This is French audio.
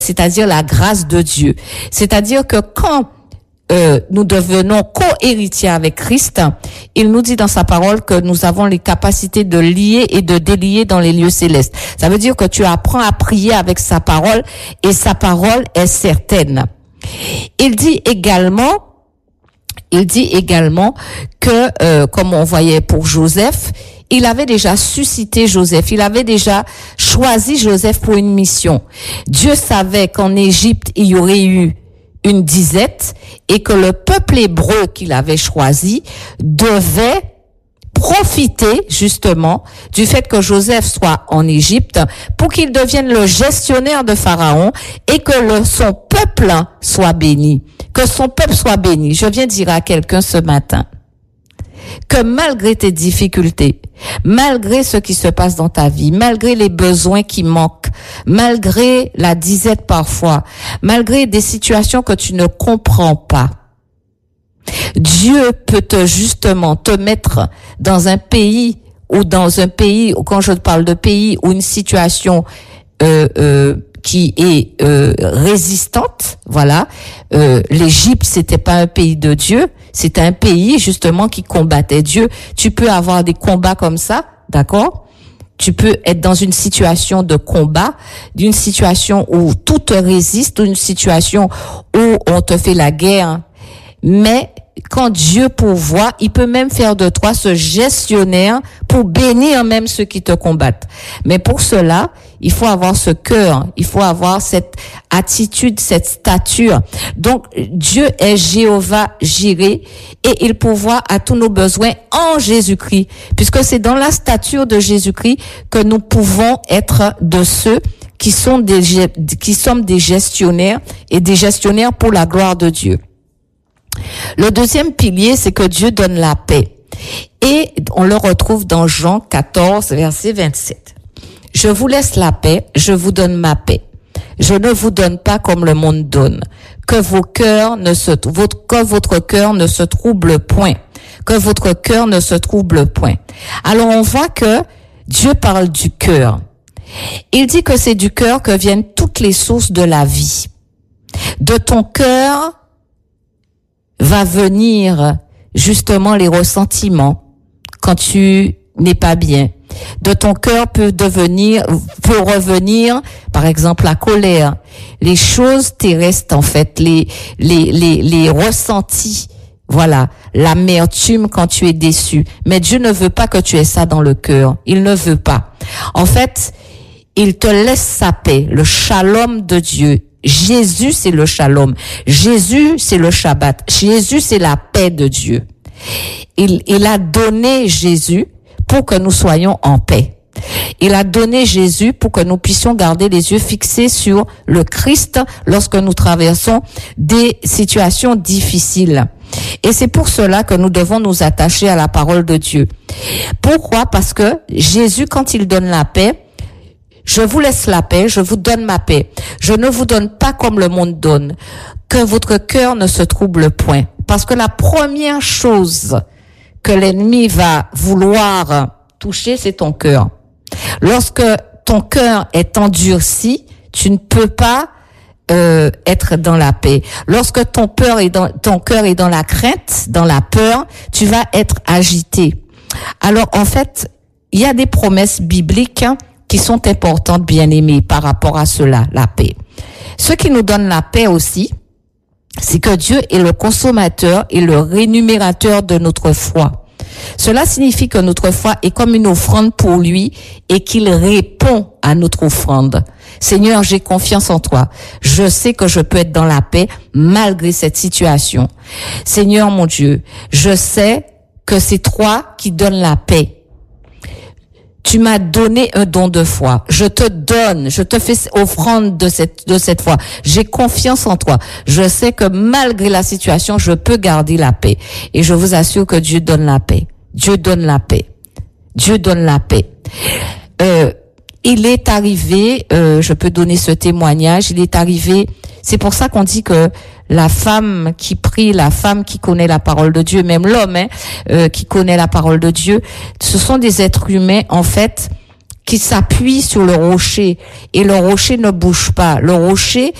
c'est-à-dire la grâce de Dieu. C'est-à-dire que quand nous devenons co-héritiers avec Christ, il nous dit dans sa parole que nous avons les capacités de lier et de délier dans les lieux célestes. Ça veut dire que tu apprends à prier avec sa parole et sa parole est certaine. Il dit également que, comme on voyait pour Joseph, il avait déjà suscité Joseph, il avait déjà choisi Joseph pour une mission. Dieu savait qu'en Égypte, il y aurait eu une disette et que le peuple hébreu qu'il avait choisi devait profiter justement du fait que Joseph soit en Égypte pour qu'il devienne le gestionnaire de Pharaon et que son peuple soit béni. Que son peuple soit béni. Je viens dire à quelqu'un ce matin que malgré tes difficultés, malgré ce qui se passe dans ta vie, malgré les besoins qui manquent, malgré la disette parfois, malgré des situations que tu ne comprends pas, Dieu peut justement te mettre dans un pays, quand je parle de pays, ou une situation qui est résistante, voilà. L'Égypte, c'était pas un pays de Dieu, c'était un pays justement qui combattait Dieu. Tu peux avoir des combats comme ça, d'accord? Tu peux être dans une situation de combat, d'une situation où tout te résiste, ou une situation où on te fait la guerre. Mais quand Dieu pourvoit, il peut même faire de toi ce gestionnaire pour bénir même ceux qui te combattent. Mais pour cela, il faut avoir ce cœur, il faut avoir cette attitude, cette stature. Donc, Dieu est Jéhovah Jireh et il pourvoit à tous nos besoins en Jésus-Christ, puisque c'est dans la stature de Jésus-Christ que nous pouvons être de ceux qui sommes des gestionnaires et des gestionnaires pour la gloire de Dieu. Le deuxième pilier, c'est que Dieu donne la paix. Et on le retrouve dans Jean 14, verset 27. Je vous laisse la paix, je vous donne ma paix. Je ne vous donne pas comme le monde donne. Que votre cœur ne se trouble point. Que votre cœur ne se trouble point. Alors on voit que Dieu parle du cœur. Il dit que c'est du cœur que viennent toutes les sources de la vie. De ton cœur va venir justement les ressentiments quand tu n'es pas bien. De ton cœur peut revenir, par exemple, la colère, les choses terrestres en fait, les ressentis, voilà, l'amertume quand tu es déçu. Mais Dieu ne veut pas que tu aies ça dans le cœur. Il ne veut pas. En fait, il te laisse sa paix, le shalom de Dieu. Jésus, c'est le shalom. Jésus, c'est le Shabbat. Jésus, c'est la paix de Dieu. Il a donné Jésus pour que nous soyons en paix. Il a donné Jésus pour que nous puissions garder les yeux fixés sur le Christ lorsque nous traversons des situations difficiles. Et c'est pour cela que nous devons nous attacher à la parole de Dieu. Pourquoi? Parce que Jésus, quand il donne la paix, je vous laisse la paix, je vous donne ma paix. Je ne vous donne pas comme le monde donne. Que votre cœur ne se trouble point. Parce que la première chose que l'ennemi va vouloir toucher, c'est ton cœur. Lorsque ton cœur est endurci, tu ne peux pas être dans la paix. Lorsque ton cœur est dans la crainte, dans la peur, tu vas être agité. Alors en fait, il y a des promesses bibliques qui sont importantes, bien-aimés, par rapport à cela, la paix. Ce qui nous donne la paix aussi, c'est que Dieu est le consommateur et le rémunérateur de notre foi. Cela signifie que notre foi est comme une offrande pour lui et qu'il répond à notre offrande. Seigneur, j'ai confiance en toi. Je sais que je peux être dans la paix malgré cette situation. Seigneur, mon Dieu, je sais que c'est toi qui donnes la paix. Tu m'as donné un don de foi. Je te fais offrande de cette foi. J'ai confiance en toi. Je sais que malgré la situation, je peux garder la paix. Et je vous assure que Dieu donne la paix. Dieu donne la paix. Dieu donne la paix. Il est arrivé, je peux donner ce témoignage, il est arrivé, c'est pour ça qu'on dit que la femme qui prie, la femme qui connaît la parole de Dieu, même l'homme qui connaît la parole de Dieu, ce sont des êtres humains en fait qui s'appuie sur le rocher et le rocher ne bouge pas. Le rocher